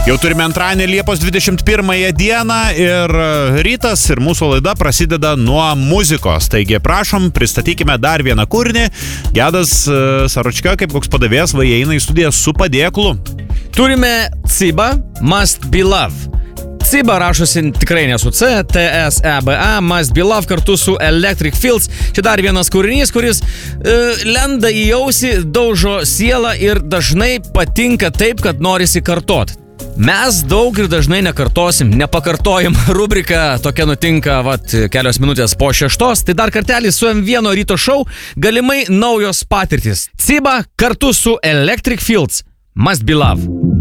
Jau turime antradienį Liepos 21 dieną ir rytas ir mūsų laida prasideda nuo muzikos. Taigi prašom, pristatykime dar vieną kūrinį. Gedas Saročka, kaip koks padavėjas, įeina į studiją su padėklu. Turime Ciba, Must Be Love. Ciba rašosi tikrai ne su C, T-S-E-B-A, Must Be Love kartu su Electric Fields. Čia dar vienas kūrinys, kuris lenda į ausį, daužo sielą ir dažnai patinka taip, kad norisi kartot. Mes daug ir dažnai nekartosim, nepakartojim. Rubrika tokia nutinka kelios minutės po 6. Tai dar kartelį su M1 ryto šou galimai naujos patirtis. Ciba kartu su Electric Fields, Must Be Love.